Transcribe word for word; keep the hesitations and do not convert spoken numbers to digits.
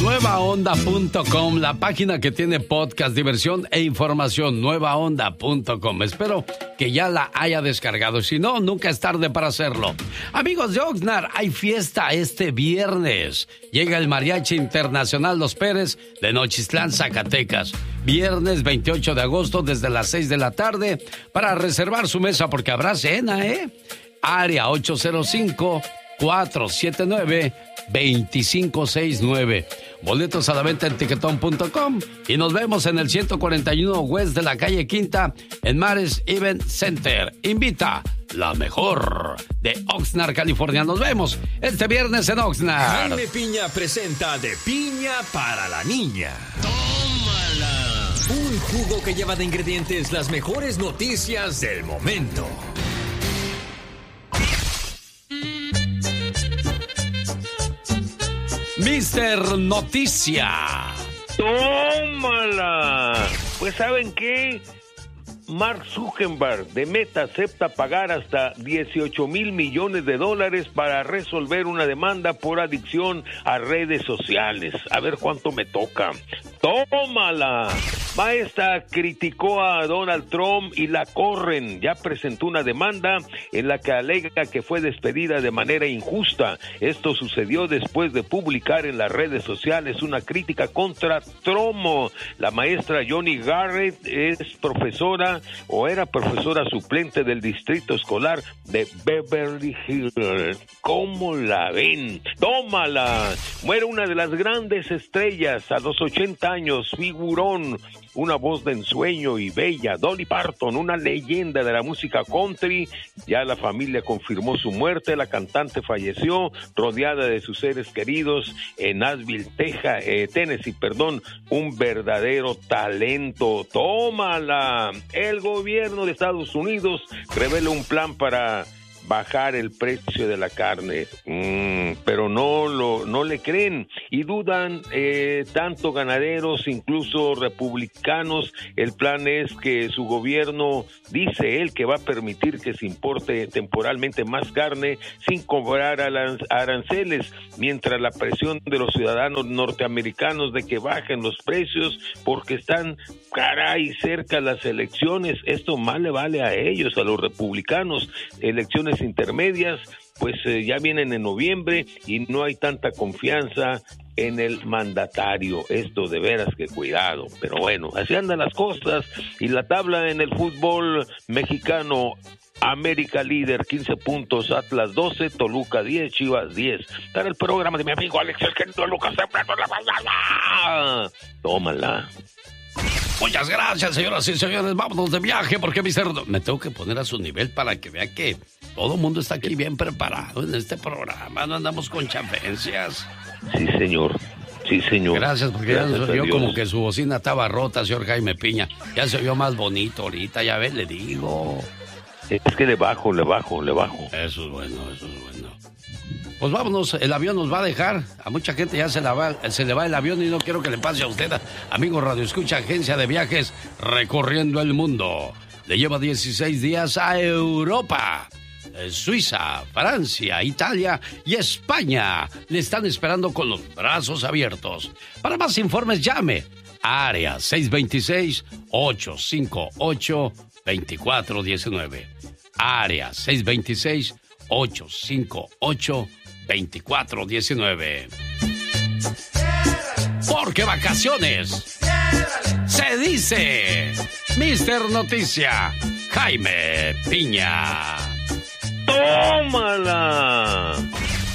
nueva onda punto com, la página que tiene podcast, diversión e información, nueva onda punto com. Espero que ya la haya descargado. Si no, nunca es tarde para hacerlo. Amigos de Oxnard, hay fiesta este viernes. Llega el Mariachi Internacional Los Pérez de Nochistlán, Zacatecas. Viernes veintiocho de agosto desde las seis de la tarde para reservar su mesa porque habrá cena, ¿eh? Área ocho cero cinco, cuatro siete nueve, dos cinco seis nueve. Boletos a la venta en tiquetón punto com y nos vemos en el ciento cuarenta y uno West de la calle Quinta en Mares Event Center. Invita la mejor de Oxnard, California. Nos vemos este viernes en Oxnard. Jaime Piña presenta De Piña para la Niña. ¡Tómala! Un jugo que lleva de ingredientes las mejores noticias del momento. Mister Noticia. ¡Tómala! Pues ¿saben qué? Mark Zuckerberg de Meta acepta pagar hasta dieciocho mil millones de dólares para resolver una demanda por adicción a redes sociales. A ver cuánto me toca. ¡Tómala! Maestra criticó a Donald Trump y la corren. Ya presentó una demanda en la que alega que fue despedida de manera injusta. Esto sucedió después de publicar en las redes sociales una crítica contra Trump. La maestra Johnny Garrett es profesora o era profesora suplente del distrito escolar de Beverly Hills. ¿Cómo la ven? ¡Tómala! Muere una de las grandes estrellas a los ochenta años, figurón, una voz de ensueño y bella, Dolly Parton, una leyenda de la música country. Ya la familia confirmó su muerte. La cantante falleció rodeada de sus seres queridos en Nashville, Texas, eh, Tennessee, perdón, un verdadero talento. ¡Tómala! El gobierno de Estados Unidos revela un plan para bajar el precio de la carne, mm, pero no lo no le creen y dudan eh, tanto ganaderos, incluso republicanos. El plan es que su gobierno, dice él, que va a permitir que se importe temporalmente más carne sin cobrar aranceles, mientras la presión de los ciudadanos norteamericanos de que bajen los precios porque están, caray, cerca las elecciones. Esto más le vale a ellos, a los republicanos. Elecciones intermedias, pues eh, ya vienen en noviembre y no hay tanta confianza en el mandatario. Esto de veras que cuidado, pero bueno, así andan las cosas. Y la tabla en el fútbol mexicano: América líder, quince puntos, Atlas doce, Toluca diez, Chivas diez. Para el programa de mi amigo Alex El Genio Lucas Sembrano la mañana. Tómala. Muchas gracias, señoras y señores. Vámonos de viaje porque mister me tengo que poner a su nivel para que vea que todo el mundo está aquí bien preparado en este programa. No andamos con chafencias. Sí, señor. Sí, señor. Gracias, porque gracias ya se oyó como que su bocina estaba rota, señor Jaime Piña. Ya se oyó más bonito ahorita, ya ves, le digo. Es que le bajo, le bajo, le bajo. Eso es bueno, eso es bueno. Pues vámonos, el avión nos va a dejar. A mucha gente ya se, la va, se le va el avión y no quiero que le pase a usted. Amigo Radio Escucha, agencia de viajes recorriendo el mundo. Le lleva dieciséis días a Europa. Suiza, Francia, Italia y España le están esperando con los brazos abiertos. Para más informes llame a área seis dos seis, ocho cinco ocho, dos cuatro uno nueve. Área seis dos seis, ocho cinco ocho, dos cuatro uno nueve. Porque vacaciones se dice mister Noticia Jaime Piña. ¡Tómala!